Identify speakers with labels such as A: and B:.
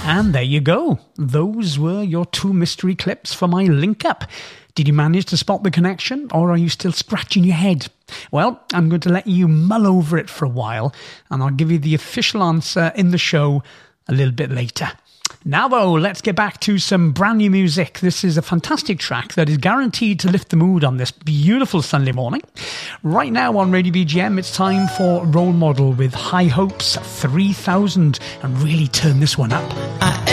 A: And there you go. Those were your 2 mystery clips for my link up. Did you manage to spot the connection, or are you still scratching your head? Well, I'm going to let you mull over it for a while, and I'll give you the official answer in the show a little bit later. Now though, let's get back to some brand new music. This is a fantastic track that is guaranteed to lift the mood on this beautiful Sunday morning. Right now on Radio BGM, it's time for Role Model with High Hopes 3000, and really turn this one up.